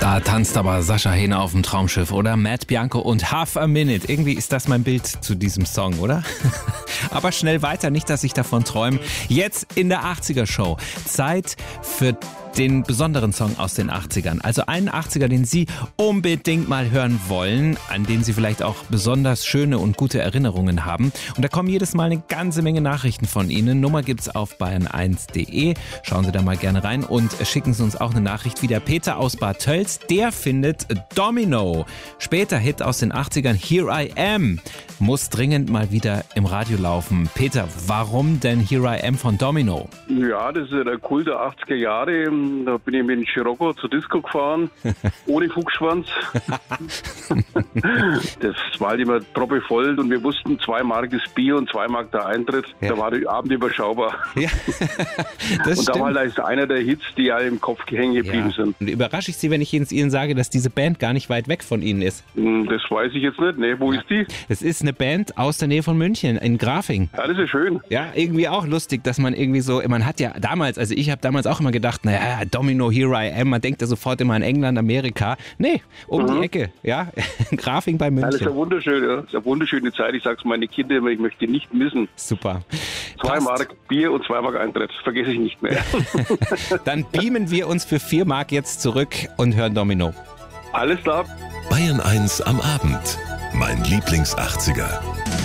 Da tanzt aber Sascha Hehne auf dem Traumschiff, oder? Matt Bianco und Half a Minute. Irgendwie ist das mein Bild zu diesem Song, oder? Aber schnell weiter, nicht, dass ich davon träume. Jetzt in der 80er-Show. Zeit für den besonderen Song aus den 80ern. Also einen 80er, den Sie unbedingt mal hören wollen, an den Sie vielleicht auch besonders schöne und gute Erinnerungen haben. Und da kommen jedes Mal eine ganze Menge Nachrichten von Ihnen. Nummer gibt's auf bayern1.de. Schauen Sie da mal gerne rein und schicken Sie uns auch eine Nachricht wie der Peter aus Bad Tölz. Der findet Domino. Später Hit aus den 80ern, Here I Am, muss dringend mal wieder im Radio laufen. Peter, warum denn Here I Am von Domino? Ja, das ist ja der Kult der 80er Jahre. Da bin ich mit dem Scirocco zur Disco gefahren, ohne Fuchsschwanz. Das war halt immer proppevoll und wir wussten, 2 Mark das Bier und 2 Mark der Eintritt. Ja. Da war der Abend überschaubar. Ja, das und da war halt einer der Hits, die ja im Kopf hängen geblieben sind. Und überrasche ich Sie, wenn ich Ihnen sage, dass diese Band gar nicht weit weg von Ihnen ist? Das weiß ich jetzt nicht. Nee, wo ist die? Es ist eine Band aus der Nähe von München, in Grafing. Ja, das ist schön. Ja, irgendwie auch lustig, dass man irgendwie so, man hat ja damals, also ich habe damals auch immer gedacht, naja, Domino, Here I Am, man denkt ja sofort immer an England, Amerika. Nee, die Ecke, ja, Grafing bei München. Ja, das ist ja wunderschön, ja. Das ist eine wunderschöne Zeit. Ich sag's meine Kinder immer, ich möchte die nicht missen. Super. 2 Mark Bier und 2 Mark Eintritt, vergesse ich nicht mehr. Dann beamen wir uns für 4 Mark jetzt zurück und hören Domino. Alles klar. Bayern 1 am Abend. Mein Lieblings-80er.